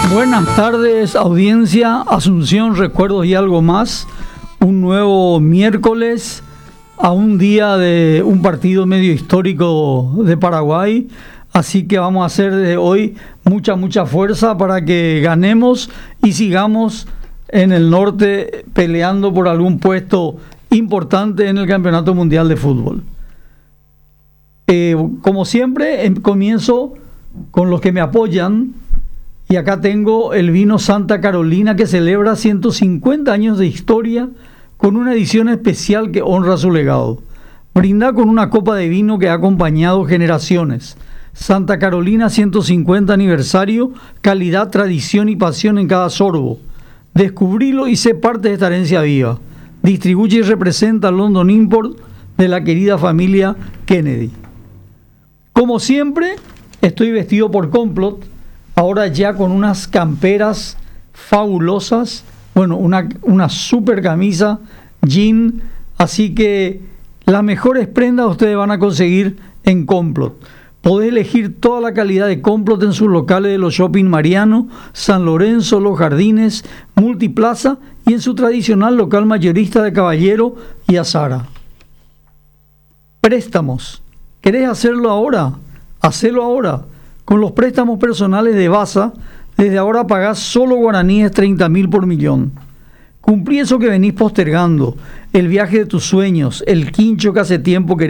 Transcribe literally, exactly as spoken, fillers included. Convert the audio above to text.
Buenas tardes, audiencia, Asunción, recuerdos y algo más. Un nuevo miércoles a un día de un partido medio histórico de Paraguay. Así que vamos a hacer desde hoy mucha, mucha fuerza para que ganemos y sigamos en el norte peleando por algún puesto importante en el Campeonato Mundial de Fútbol. Eh, como siempre, comienzo con los que me apoyan. Y acá tengo el vino Santa Carolina, que celebra ciento cincuenta años de historia con una edición especial que honra su legado. Brinda con una copa de vino que ha acompañado generaciones. Santa Carolina ciento cincuenta aniversario, calidad, tradición y pasión en cada sorbo. Descubrilo y sé parte de esta herencia viva. Distribuye y representa London Import de la querida familia Kennedy. Como siempre, estoy vestido por Complot. Ahora ya con unas camperas fabulosas, bueno, una, una super camisa, jean, así que las mejores prendas ustedes van a conseguir en Complot. Podés elegir toda la calidad de Complot en sus locales de los Shopping Mariano, San Lorenzo, Los Jardines, Multiplaza y en su tradicional local mayorista de Caballero y Azara. Préstamos. ¿Querés hacerlo ahora? Hacelo ahora. Con los préstamos personales de Basa, desde ahora pagás solo guaraníes treinta mil por millón. Cumplí eso que venís postergando, el viaje de tus sueños, el quincho que hace tiempo querés.